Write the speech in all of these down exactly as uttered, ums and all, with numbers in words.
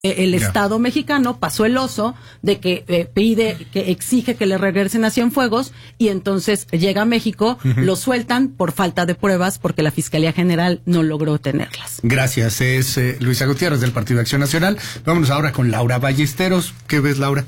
el Estado yeah. mexicano pasó el oso de que eh, pide, que exige que le regresen a Cienfuegos, y entonces llega a México, uh-huh. lo sueltan por falta de pruebas porque la Fiscalía General no logró tenerlas. Gracias, es eh, Luisa Gutiérrez del Partido Acción Nacional. Vámonos ahora con Laura Ballesteros. ¿Qué ves, Laura?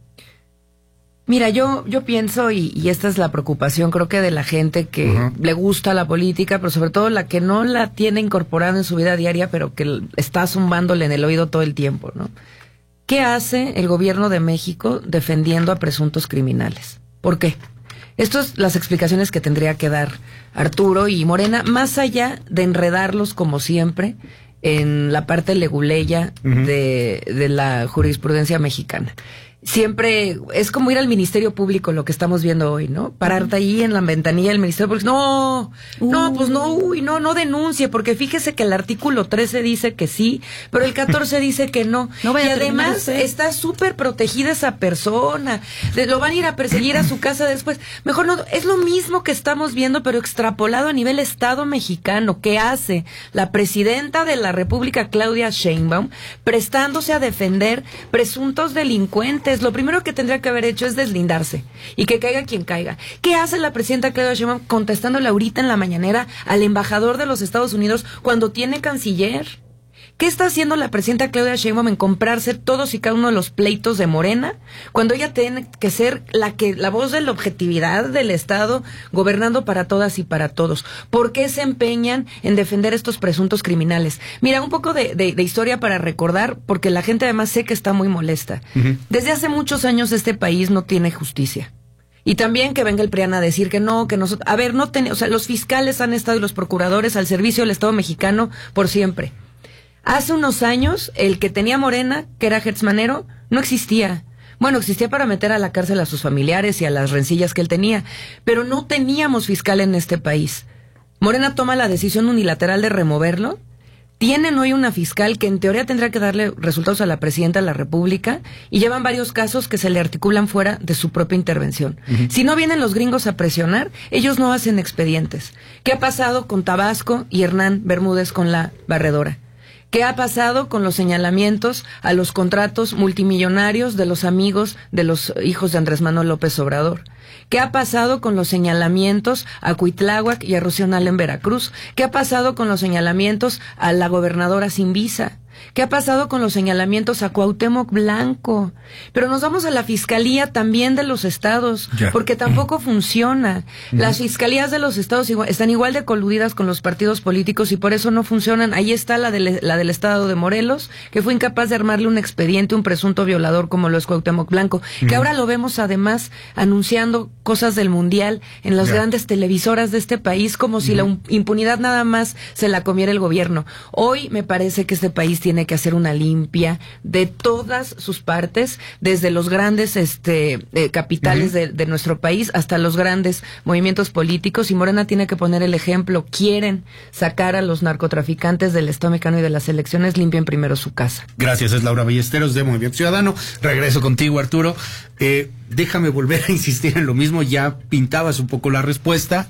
Mira, yo yo pienso, y, y esta es la preocupación, creo que de la gente que uh-huh. le gusta la política, pero sobre todo la que no la tiene incorporada en su vida diaria, pero que está zumbándole en el oído todo el tiempo, ¿no? ¿Qué hace el gobierno de México defendiendo a presuntos criminales? ¿Por qué? Estas son las explicaciones que tendría que dar Arturo y Morena, más allá de enredarlos como siempre en la parte leguleya uh-huh. de, de la jurisprudencia mexicana. Siempre es como ir al Ministerio Público, lo que estamos viendo hoy, ¿no? Pararte ahí en la ventanilla del Ministerio Público. No, uh. no, pues no, uy, no, no denuncie, porque fíjese que el artículo trece dice que sí, pero el catorce dice que no. no y además está súper protegida esa persona. Lo van a ir a perseguir a su casa después. Mejor no, es lo mismo que estamos viendo, pero extrapolado a nivel Estado mexicano. ¿Qué hace la presidenta de la República, Claudia Sheinbaum, prestándose a defender presuntos delincuentes? Lo primero que tendría que haber hecho es deslindarse y que caiga quien caiga. ¿Qué hace la presidenta Claudia Sheinbaum contestándole ahorita en la mañanera al embajador de los Estados Unidos cuando tiene canciller? ¿Qué está haciendo la presidenta Claudia Sheinbaum en comprarse todos y cada uno de los pleitos de Morena, cuando ella tiene que ser la que la voz de la objetividad del Estado, gobernando para todas y para todos? ¿Por qué se empeñan en defender estos presuntos criminales? Mira, un poco de, de, de historia para recordar, porque la gente además sé que está muy molesta. Uh-huh. Desde hace muchos años este país no tiene justicia. Y también que venga el P R I A N a decir que no, que nosotros... A ver, no ten, o sea, los fiscales han estado y los procuradores al servicio del Estado mexicano por siempre. Hace unos años, el que tenía Morena, que era Hertz Manero, no existía. Bueno, existía para meter a la cárcel a sus familiares y a las rencillas que él tenía, pero no teníamos fiscal en este país. Morena toma la decisión unilateral de removerlo. Tienen hoy una fiscal que en teoría tendrá que darle resultados a la presidenta de la República, y llevan varios casos que se le articulan fuera de su propia intervención. Uh-huh. Si no vienen los gringos a presionar, ellos no hacen expedientes. ¿Qué ha pasado con Tabasco y Hernán Bermúdez con la barredora? ¿Qué ha pasado con los señalamientos a los contratos multimillonarios de los amigos de los hijos de Andrés Manuel López Obrador? ¿Qué ha pasado con los señalamientos a Cuitláhuac y a Rocío Nale en Veracruz? ¿Qué ha pasado con los señalamientos a la gobernadora sin visa? ¿Qué ha pasado con los señalamientos a Cuauhtémoc Blanco? Pero nos vamos a la fiscalía también de los estados, ya. porque tampoco funciona. Las fiscalías de los estados igual, están igual de coludidas con los partidos políticos y por eso no funcionan. Ahí está la, de, la del estado de Morelos, que fue incapaz de armarle un expediente a un presunto violador como lo es Cuauhtémoc Blanco, que uh-huh. ahora lo vemos además anunciando cosas del mundial en las ya. grandes televisoras de este país, como si uh-huh. la impunidad nada más se la comiera el gobierno. Hoy me parece que este país tiene que hacer una limpia de todas sus partes, desde los grandes este eh, capitales uh-huh. de, de nuestro país hasta los grandes movimientos políticos, y Morena tiene que poner el ejemplo. Quieren sacar a los narcotraficantes del Estado mexicano y de las elecciones, limpien primero su casa. Gracias, es Laura Ballesteros de Movimiento Ciudadano. Regreso contigo, Arturo. Eh, déjame volver a insistir en lo mismo, ya pintabas un poco la respuesta,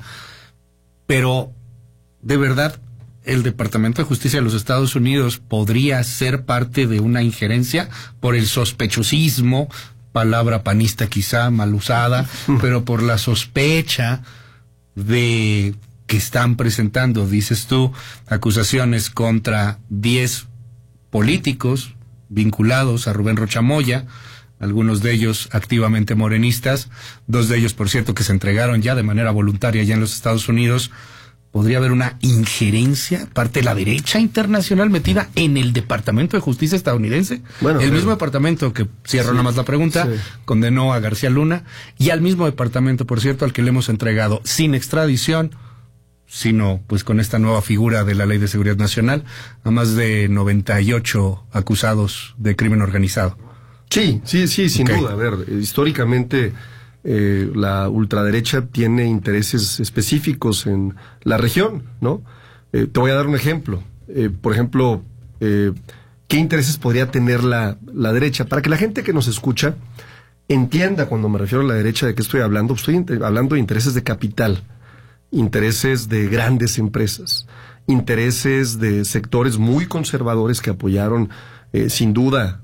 pero de verdad, ¿el Departamento de Justicia de los Estados Unidos podría ser parte de una injerencia por el sospechosismo, palabra panista quizá mal usada, pero por la sospecha de que están presentando, dices tú, acusaciones contra diez políticos vinculados a Rubén Rocha Moya, algunos de ellos activamente morenistas, dos de ellos, por cierto, que se entregaron ya de manera voluntaria ya en los Estados Unidos? ¿Podría haber una injerencia, parte de la derecha internacional metida en el Departamento de Justicia estadounidense? Bueno, el pero, mismo departamento que, cierro sí, nada más la pregunta, sí. condenó a García Luna, y al mismo departamento, por cierto, al que le hemos entregado sin extradición, sino pues con esta nueva figura de la Ley de Seguridad Nacional, a más de noventa y ocho acusados de crimen organizado. Sí, sí, sí, sin okay. duda. A ver, históricamente... Eh, la ultraderecha tiene intereses específicos en la región, ¿no? Eh, te voy a dar un ejemplo. Eh, por ejemplo, eh, ¿qué intereses podría tener la, la derecha? Para que la gente que nos escucha entienda cuando me refiero a la derecha de qué estoy hablando, estoy inter- hablando de intereses de capital, intereses de grandes empresas, intereses de sectores muy conservadores que apoyaron eh, sin duda